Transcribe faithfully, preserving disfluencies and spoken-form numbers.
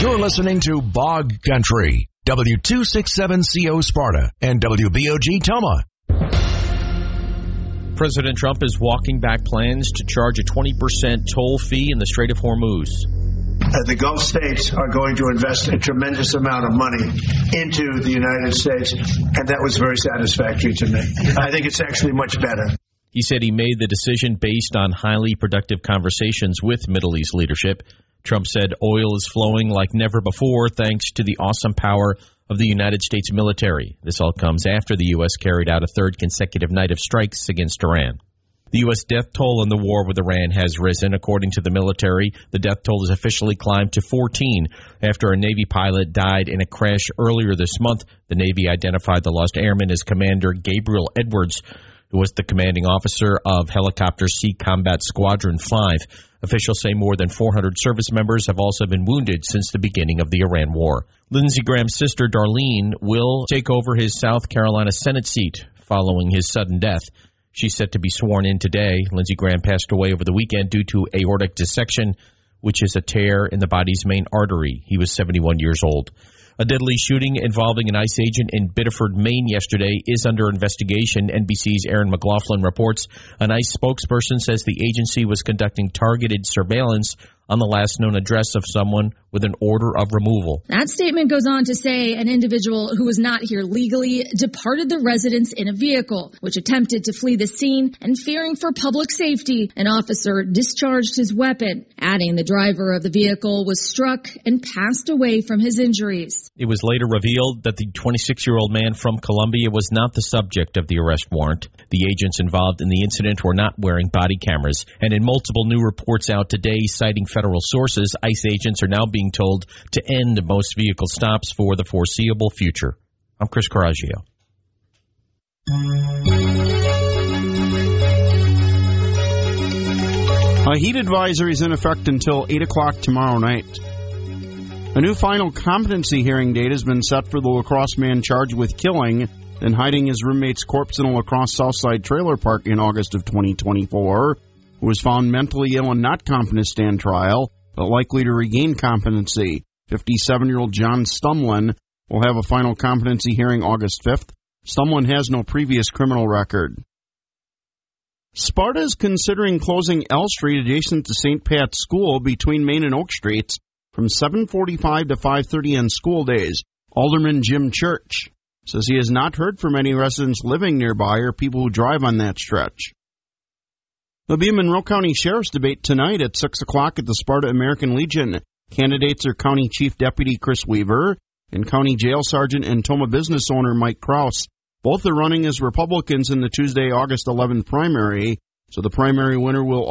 You're listening to Bog Country, W two sixty-seven C O Sparta and W B O G Toma. President Trump is walking back plans to charge a twenty percent toll fee in the Strait of Hormuz. Uh, the Gulf states are going to invest a tremendous amount of money into the United States, and that was very satisfactory to me. I think it's actually much better. He said he made the decision based on highly productive conversations with Middle East leadership. Trump said oil is flowing like never before thanks to the awesome power of the United States military. This all comes after the U S carried out a third consecutive night of strikes against Iran. The U S death toll in the war with Iran has risen. According to the military, the death toll has officially climbed to fourteen after a Navy pilot died in a crash earlier this month. The Navy identified the lost airman as Commander Gabriel Edwards, who was the commanding officer of Helicopter Sea Combat Squadron five. Officials say more than four hundred service members have also been wounded since the beginning of the Iran war. Lindsey Graham's sister, Darlene, will take over his South Carolina Senate seat following his sudden death. She's set to be sworn in today. Lindsey Graham passed away over the weekend due to aortic dissection, which is a tear in the body's main artery. He was seventy-one years old. A deadly shooting involving an ICE agent in Biddeford, Maine yesterday is under investigation. N B C's Aaron McLaughlin reports an ICE spokesperson says the agency was conducting targeted surveillance on the last known address of someone with an order of removal. That statement goes on to say an individual who was not here legally departed the residence in a vehicle, which attempted to flee the scene, and fearing for public safety, an officer discharged his weapon, adding the driver of the vehicle was struck and passed away from his injuries. It was later revealed that the twenty-six-year-old man from Colombia was not the subject of the arrest warrant. The agents involved in the incident were not wearing body cameras, and in multiple new reports out today citing federal sources, ICE agents are now being told to end most vehicle stops for the foreseeable future. I'm Chris Coraggio. A heat advisory is in effect until eight o'clock tomorrow night. A new final competency hearing date has been set for the La Crosse man charged with killing and hiding his roommate's corpse in a La Crosse Southside trailer park in August of twenty twenty-four, who was found mentally ill and not competent to stand trial, but likely to regain competency. fifty-seven-year-old John Stumlin will have a final competency hearing August fifth. Stumlin has no previous criminal record. Sparta is considering closing L Street adjacent to Saint Pat's School between Main and Oak Streets from seven forty-five to five thirty on school days. Alderman Jim Church says he has not heard from any residents living nearby or people who drive on that stretch. There'll be a Monroe County Sheriff's debate tonight at six o'clock at the Sparta American Legion. Candidates are County Chief Deputy Chris Weaver and County Jail Sergeant and Toma business owner Mike Kraus. Both are running as Republicans in the Tuesday, August eleventh primary, so the primary winner will